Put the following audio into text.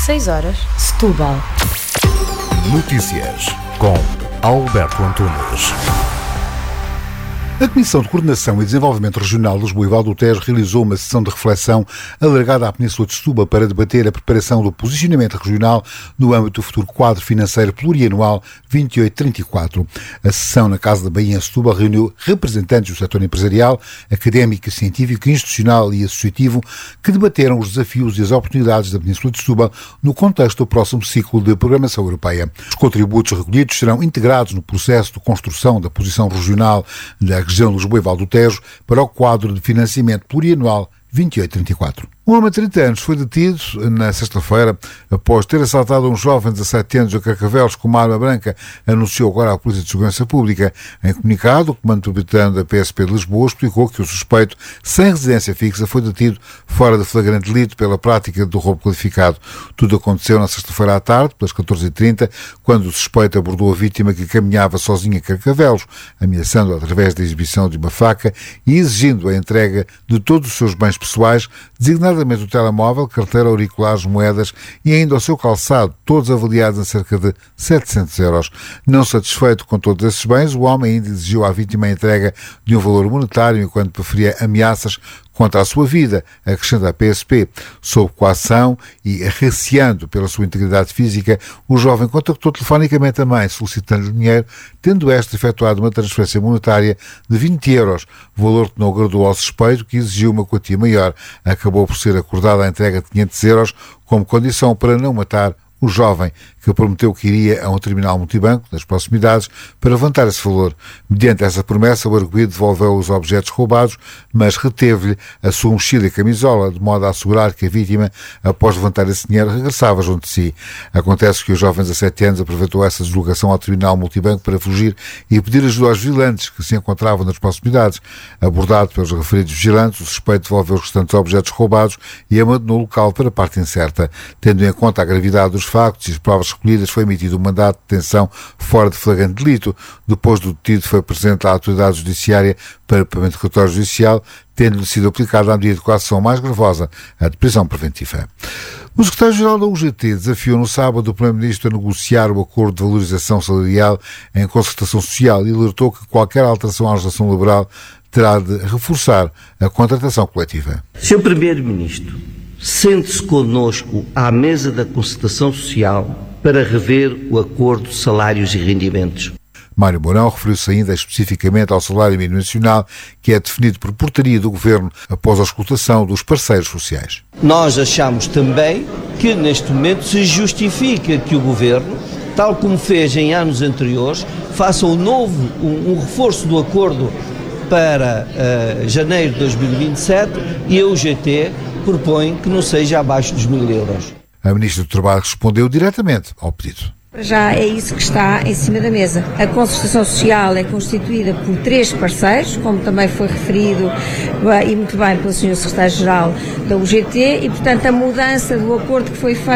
6 horas, Setúbal. Notícias com Alberto Antunes. A Comissão de Coordenação e Desenvolvimento Regional de Lisboa e Val do Tejo realizou uma sessão de reflexão alargada à Península de Setúbal para debater a preparação do posicionamento regional no âmbito do futuro quadro financeiro plurianual 28-34. A sessão na Casa da Baía em Setúbal reuniu representantes do setor empresarial, académico, científico, institucional e associativo que debateram os desafios e as oportunidades da Península de Setúbal no contexto do próximo ciclo de programação europeia. Os contributos recolhidos serão integrados no processo de construção da posição regional da região de Lisboa e Val do Tejo para o quadro de financiamento plurianual 28-34. Um homem de 30 anos foi detido na sexta-feira após ter assaltado um jovem de 17 anos a Carcavelos com uma arma branca, anunciou agora a Polícia de Segurança Pública. Em comunicado, o Comando Metropolitano da PSP de Lisboa explicou que o suspeito, sem residência fixa, foi detido fora de flagrante delito pela prática do roubo qualificado. Tudo aconteceu na sexta-feira à tarde, pelas 14h30, quando o suspeito abordou a vítima que caminhava sozinha a Carcavelos, ameaçando-a através da exibição de uma faca e exigindo a entrega de todos os seus bens pessoais, designadamente o telemóvel, carteira, auriculares, moedas e ainda o seu calçado, todos avaliados em cerca de 700 euros. Não satisfeito com todos esses bens, o homem ainda exigiu à vítima a entrega de um valor monetário enquanto preferia ameaças contra a sua vida, acrescenta a PSP. Sob coação e receando pela sua integridade física, o jovem contactou telefonicamente a mãe, solicitando-lhe dinheiro, tendo esta efetuado uma transferência monetária de 20 euros, valor que não agradou ao suspeito, que exigiu uma quantia maior. Acabou por ser acordada a entrega de 500 euros como condição para não matar o jovem, que prometeu que iria a um terminal multibanco nas proximidades para levantar esse valor. Mediante essa promessa, o arguido devolveu os objetos roubados, mas reteve-lhe a sua mochila e camisola, de modo a assegurar que a vítima, após levantar esse dinheiro, regressava junto de si. Acontece que o jovem de 17 anos aproveitou essa deslocação ao terminal multibanco para fugir e pedir ajuda aos vigilantes que se encontravam nas proximidades. Abordado pelos referidos vigilantes, o suspeito devolveu os restantes objetos roubados e abandonou o local para parte incerta. Tendo em conta a gravidade dos factos e as provas recolhidas, foi emitido um mandato de detenção fora de flagrante delito. Depois do detido, foi apresentado à autoridade judiciária para pagamento de relatório judicial, tendo-lhe sido aplicada a medida de coação mais gravosa, a de prisão preventiva. O secretário-geral da UGT desafiou no sábado o Primeiro-Ministro a negociar o acordo de valorização salarial em concertação social e alertou que qualquer alteração à legislação laboral terá de reforçar a contratação coletiva. Sr. Primeiro-Ministro, sente-se connosco à mesa da concertação social para rever o acordo de salários e rendimentos. Mário Mourão referiu-se ainda especificamente ao salário mínimo nacional, que é definido por portaria do Governo após a escutação dos parceiros sociais. Nós achamos também que neste momento se justifica que o Governo, tal como fez em anos anteriores, faça um reforço do acordo para janeiro de 2027 e a UGT propõe que não seja abaixo dos 1.000 euros. A Ministra do Trabalho respondeu diretamente ao pedido. Já é isso que está em cima da mesa. A concertação social é constituída por 3 parceiros, como também foi referido e muito bem pelo Sr. Secretário-Geral da UGT, e, portanto, a mudança do acordo que foi feito